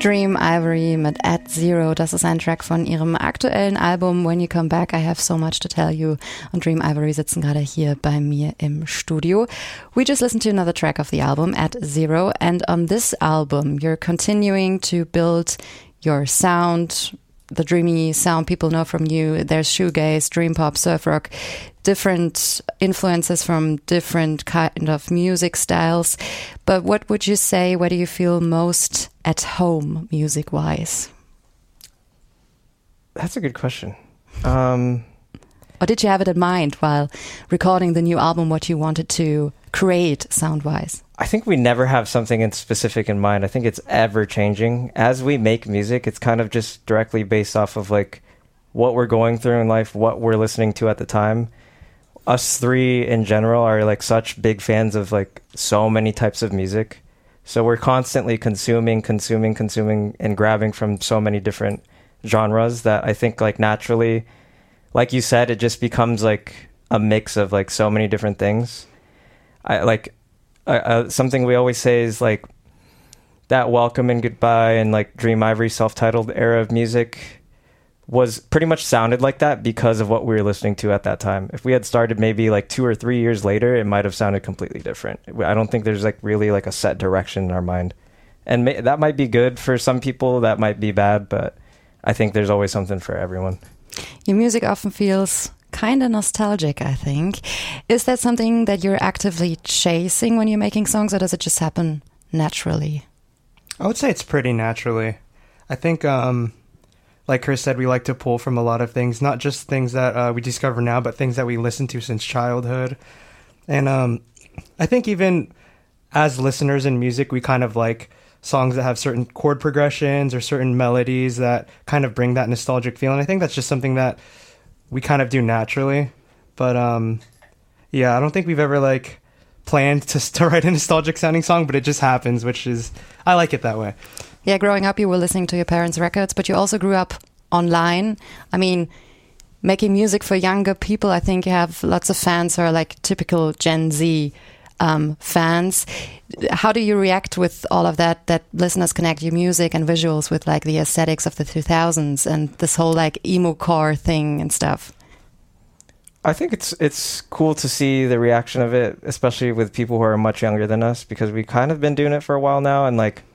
Dream Ivory mit At Zero. Das ist ein Track von ihrem aktuellen Album When You Come Back, I Have So Much to Tell You. Und Dream Ivory sitzen gerade hier bei mir im Studio. We just listened to another track of the album, At Zero. And on this album, you're continuing to build your sound, the dreamy sound people know from you. There's shoegaze, dream pop, surf rock, different influences from different kind of music styles. But what would you say, where do you feel most at home music-wise? That's a good question. Or did you have it in mind while recording the new album, what you wanted to create sound-wise? I think we never have something in specific in mind. I think it's ever changing. As we make music, it's kind of just directly based off of like what we're going through in life, what we're listening to at the time. Us three in general are like such big fans of like so many types of music. So we're constantly consuming and grabbing from so many different genres that I think like naturally, like you said, it just becomes like a mix of like so many different things. Something we always say is like that Welcome and Goodbye and like Dream Ivory self-titled era of music was pretty much sounded like that because of what we were listening to at that time. If we had started maybe like 2 or 3 years later, it might have sounded completely different. I don't think there's like really like a set direction in our mind. And that might be good for some people, that might be bad, but I think there's always something for everyone. Your music often feels kind of nostalgic, I think. Is that something that you're actively chasing when you're making songs, or does it just happen naturally? I would say it's pretty naturally. I think, like Chris said, we like to pull from a lot of things, not just things that we discover now, but things that we listen to since childhood. And I think even as listeners in music, we kind of like songs that have certain chord progressions or certain melodies that kind of bring that nostalgic feeling. I think that's just something that we kind of do naturally. But yeah, I don't think we've ever like planned to write a nostalgic sounding song, but it just happens, which is, I like it that way. Yeah, growing up, you were listening to your parents' records, but you also grew up online. I mean, making music for younger people, I think you have lots of fans who are like typical Gen Z fans. How do you react with all of that listeners connect your music and visuals with like the aesthetics of the 2000s and this whole like emo core thing and stuff? I think it's cool to see the reaction of it, especially with people who are much younger than us, because we kind of been doing it for a while now, and like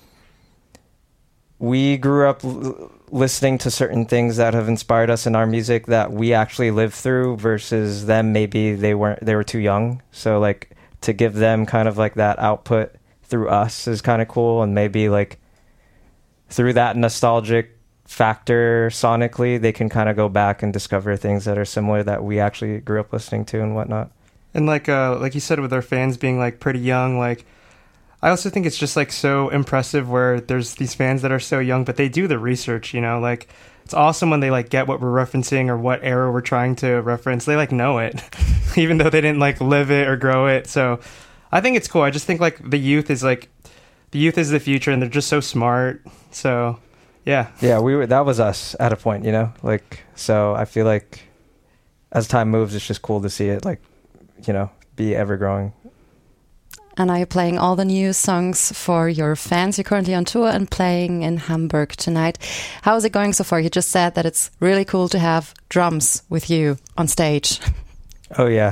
we grew up listening to certain things that have inspired us in our music that we actually lived through, versus them maybe they were too young. So like to give them kind of like that output through us is kind of cool, and maybe like through that nostalgic factor sonically they can kind of go back and discover things that are similar that we actually grew up listening to and whatnot. And like you said, with our fans being like pretty young, like I also think it's just like so impressive where there's these fans that are so young, but they do the research, you know, like it's awesome when they like get what we're referencing or what era we're trying to reference. They like know it, even though they didn't like live it or grow it. So I think it's cool. I just think like the youth is the future, and they're just so smart. So yeah, that was us at a point, you know, like, so I feel like as time moves, it's just cool to see it like, you know, be ever growing. And are you playing all the new songs for your fans? You're currently on tour and playing in Hamburg tonight. How is it going so far? You just said that it's really cool to have drums with you on stage. Oh, yeah.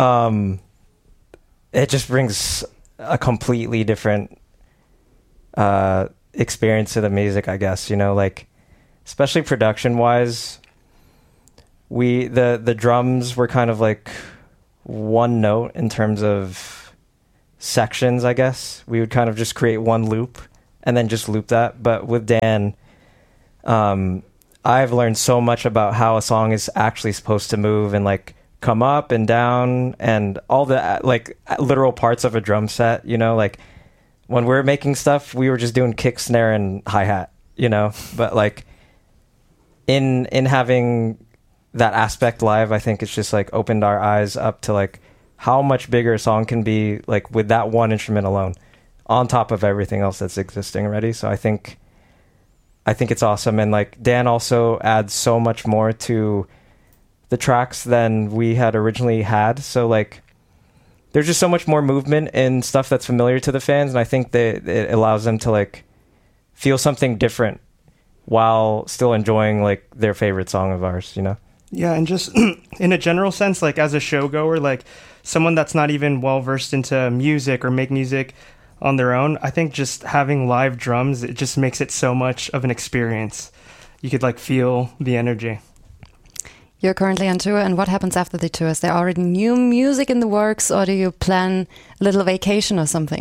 It just brings a completely different experience to the music, I guess. You know, like, especially production-wise, the drums were kind of like one note in terms of sections, I guess. We would kind of just create one loop and then just loop that. But with Dan, I've learned so much about how a song is actually supposed to move and like come up and down and all the like literal parts of a drum set, you know, like when we were making stuff, we were just doing kick, snare, and hi-hat, you know, but like in having that aspect live, I think it's just like opened our eyes up to like how much bigger a song can be like with that one instrument alone on top of everything else that's existing already. So I think it's awesome. And like Dan also adds so much more to the tracks than we had originally had. So like there's just so much more movement and stuff that's familiar to the fans, and I think that it allows them to like feel something different while still enjoying like their favorite song of ours, you know? Yeah, and just in a general sense, like as a showgoer, like someone that's not even well versed into music or make music on their own, I think just having live drums, it just makes it so much of an experience. You could like feel the energy. You're currently on tour, and what happens after the tour? Is there already new music in the works, or do you plan a little vacation or something?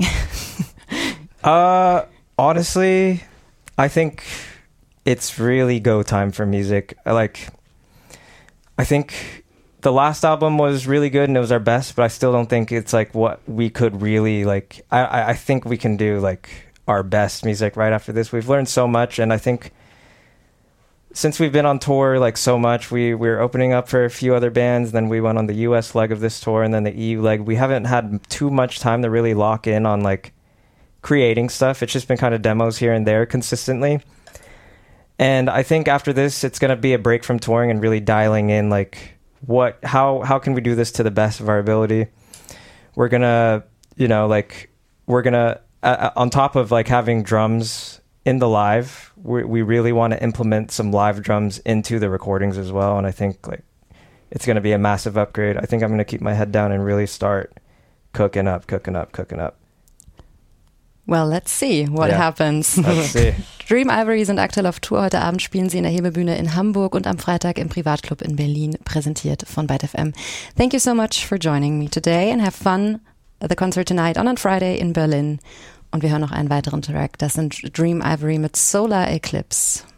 Honestly, I think it's really go time for music. I think the last album was really good and it was our best, but I still don't think it's like what we could really like. I think we can do like our best music right after this. We've learned so much, and I think since we've been on tour like so much, we're opening up for a few other bands. Then we went on the US leg of this tour and then the EU leg. We haven't had too much time to really lock in on like creating stuff. It's just been kind of demos here and there consistently. And I think after this, it's going to be a break from touring and really dialing in like how can we do this to the best of our ability. We're going to, on top of like having drums in the live, we really want to implement some live drums into the recordings as well. And I think like it's going to be a massive upgrade. I think I'm going to keep my head down and really start cooking up. Well, let's see what happens. Let's see. Dream Ivory sind aktuell auf Tour. Heute Abend spielen sie in der Hebebühne in Hamburg und am Freitag im Privatclub in Berlin, präsentiert von Byte FM. Thank you so much for joining me today and have fun at the concert tonight on Friday in Berlin. Und wir hören noch einen weiteren Track. Das sind Dream Ivory mit Solar Eclipse.